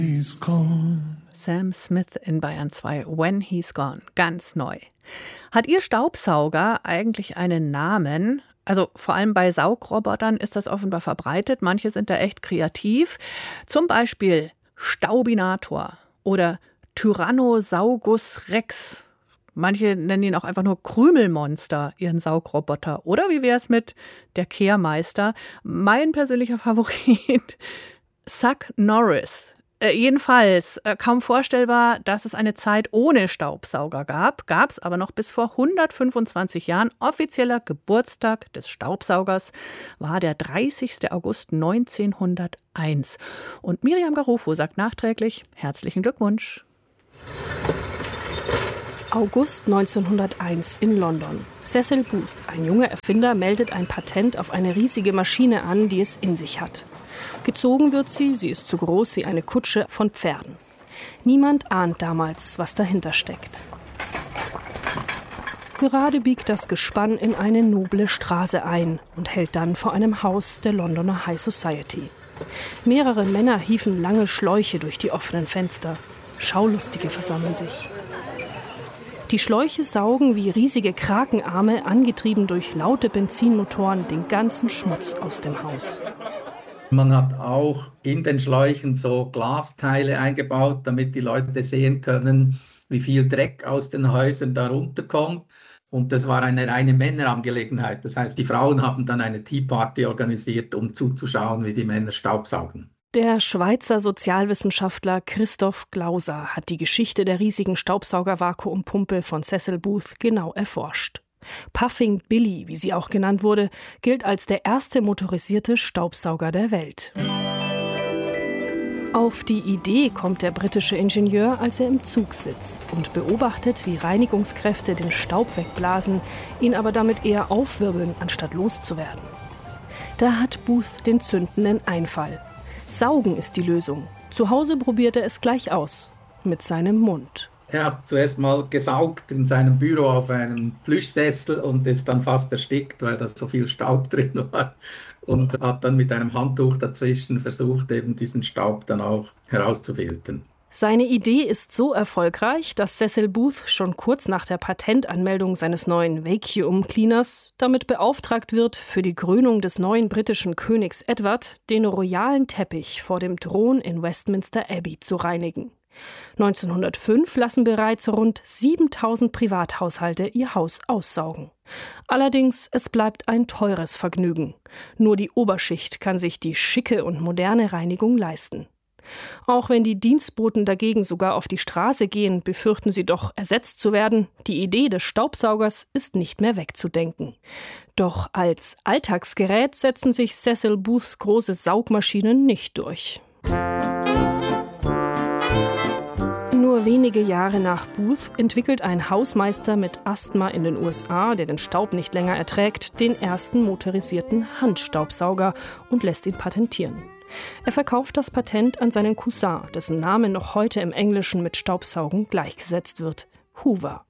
He's gone. Sam Smith in Bayern 2, When He's Gone, ganz neu. Hat Ihr Staubsauger eigentlich einen Namen? Also vor allem bei Saugrobotern ist das offenbar verbreitet. Manche sind da echt kreativ. Zum Beispiel Staubinator oder Tyrannosaugus Rex. Manche nennen ihn auch einfach nur Krümelmonster, ihren Saugroboter. Oder wie wäre es mit der Kehrmeister? Mein persönlicher Favorit, Chuck Norris. Jedenfalls kaum vorstellbar, dass es eine Zeit ohne Staubsauger gab. Gab es aber noch bis vor 125 Jahren. Offizieller Geburtstag des Staubsaugers war der 30. August 1901. Und Miriam Garofo sagt nachträglich: herzlichen Glückwunsch. August 1901 in London. Cecil Booth, ein junger Erfinder, meldet ein Patent auf eine riesige Maschine an, die es in sich hat. Gezogen wird sie ist so groß wie eine Kutsche von Pferden. Niemand ahnt damals, was dahinter steckt. Gerade biegt das Gespann in eine noble Straße ein und hält dann vor einem Haus der Londoner High Society. Mehrere Männer hieven lange Schläuche durch die offenen Fenster. Schaulustige versammeln sich. Die Schläuche saugen wie riesige Krakenarme, angetrieben durch laute Benzinmotoren, den ganzen Schmutz aus dem Haus. Man hat auch in den Schläuchen so Glasteile eingebaut, damit die Leute sehen können, wie viel Dreck aus den Häusern da runterkommt. Und das war eine reine Männerangelegenheit. Das heißt, die Frauen haben dann eine Tea Party organisiert, um zuzuschauen, wie die Männer staubsaugen. Der Schweizer Sozialwissenschaftler Christoph Glauser hat die Geschichte der riesigen Staubsauger-Vakuumpumpe von Cecil Booth genau erforscht. Puffing Billy, wie sie auch genannt wurde, gilt als der erste motorisierte Staubsauger der Welt. Auf die Idee kommt der britische Ingenieur, als er im Zug sitzt und beobachtet, wie Reinigungskräfte den Staub wegblasen, ihn aber damit eher aufwirbeln, anstatt loszuwerden. Da hat Booth den zündenden Einfall. Saugen ist die Lösung. Zu Hause probiert er es gleich aus. Mit seinem Mund. Er hat zuerst mal gesaugt in seinem Büro auf einem Plüschsessel und ist dann fast erstickt, weil da so viel Staub drin war. Und hat dann mit einem Handtuch dazwischen versucht, eben diesen Staub dann auch herauszufiltern. Seine Idee ist so erfolgreich, dass Cecil Booth schon kurz nach der Patentanmeldung seines neuen Vacuum Cleaners damit beauftragt wird, für die Krönung des neuen britischen Königs Edward den royalen Teppich vor dem Thron in Westminster Abbey zu reinigen. 1905 lassen bereits rund 7000 Privathaushalte ihr Haus aussaugen. Allerdings, es bleibt ein teures Vergnügen. Nur die Oberschicht kann sich die schicke und moderne Reinigung leisten. Auch wenn die Dienstboten dagegen sogar auf die Straße gehen, befürchten sie doch, ersetzt zu werden. Die Idee des Staubsaugers ist nicht mehr wegzudenken. Doch als Alltagsgerät setzen sich Cecil Booths große Saugmaschinen nicht durch. Nur wenige Jahre nach Booth entwickelt ein Hausmeister mit Asthma in den USA, der den Staub nicht länger erträgt, den ersten motorisierten Handstaubsauger und lässt ihn patentieren. Er verkauft das Patent an seinen Cousin, dessen Name noch heute im Englischen mit Staubsaugen gleichgesetzt wird: Hoover.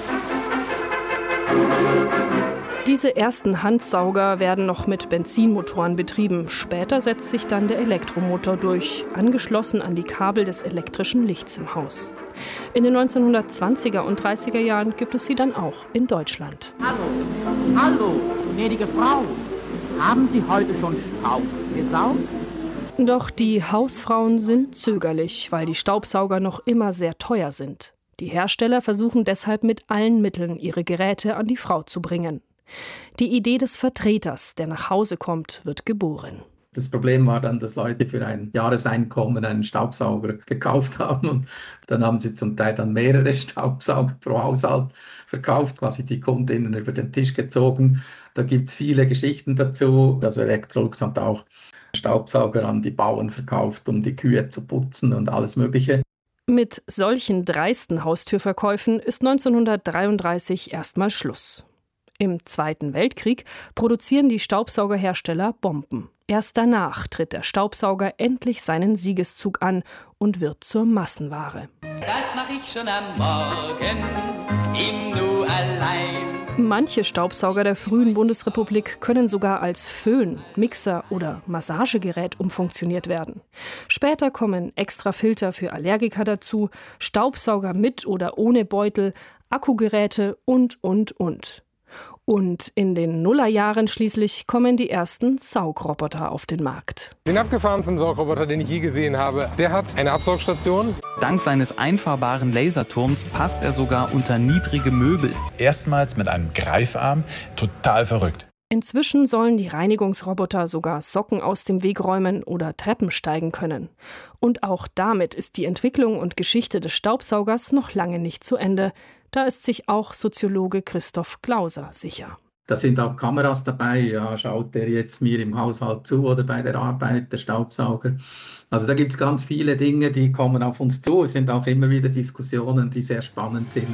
Diese ersten Handsauger werden noch mit Benzinmotoren betrieben. Später setzt sich dann der Elektromotor durch, angeschlossen an die Kabel des elektrischen Lichts im Haus. In den 1920er und 30er Jahren gibt es sie dann auch in Deutschland. Hallo, gnädige Frau. Haben Sie heute schon Staub gesaugt? Doch die Hausfrauen sind zögerlich, weil die Staubsauger noch immer sehr teuer sind. Die Hersteller versuchen deshalb mit allen Mitteln, ihre Geräte an die Frau zu bringen. Die Idee des Vertreters, der nach Hause kommt, wird geboren. Das Problem war dann, dass Leute für ein Jahreseinkommen einen Staubsauger gekauft haben und dann haben sie zum Teil dann mehrere Staubsauger pro Haushalt verkauft, quasi die Kundinnen über den Tisch gezogen. Da gibt es viele Geschichten dazu. Also Electrolux hat auch Staubsauger an die Bauern verkauft, um die Kühe zu putzen und alles Mögliche. Mit solchen dreisten Haustürverkäufen ist 1933 erstmal Schluss. Im Zweiten Weltkrieg produzieren die Staubsaugerhersteller Bomben. Erst danach tritt der Staubsauger endlich seinen Siegeszug an und wird zur Massenware. Das mach ich schon am Morgen, im Nu allein. Manche Staubsauger der frühen Bundesrepublik können sogar als Föhn, Mixer oder Massagegerät umfunktioniert werden. Später kommen extra Filter für Allergiker dazu, Staubsauger mit oder ohne Beutel, Akkugeräte und. Und in den Nullerjahren schließlich kommen die ersten Saugroboter auf den Markt. Den abgefahrensten Saugroboter, den ich je gesehen habe, der hat eine Absaugstation. Dank seines einfahrbaren Laserturms passt er sogar unter niedrige Möbel. Erstmals mit einem Greifarm, total verrückt. Inzwischen sollen die Reinigungsroboter sogar Socken aus dem Weg räumen oder Treppen steigen können. Und auch damit ist die Entwicklung und Geschichte des Staubsaugers noch lange nicht zu Ende. Da ist sich auch Soziologe Christoph Glauser sicher. Da sind auch Kameras dabei. Ja, schaut der jetzt mir im Haushalt zu oder bei der Arbeit, der Staubsauger? Also da gibt es ganz viele Dinge, die kommen auf uns zu. Es sind auch immer wieder Diskussionen, die sehr spannend sind.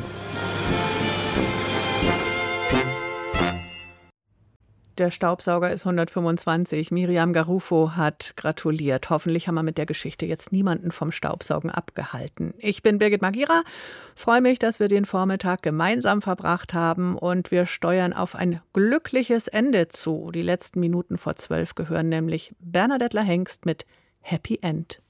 Der Staubsauger ist 125. Miriam Garufo hat gratuliert. Hoffentlich haben wir mit der Geschichte jetzt niemanden vom Staubsaugen abgehalten. Ich bin Birgit Magira, freue mich, dass wir den Vormittag gemeinsam verbracht haben und wir steuern auf ein glückliches Ende zu. Die letzten Minuten vor 12 gehören nämlich Bernadette Hengst mit Happy End.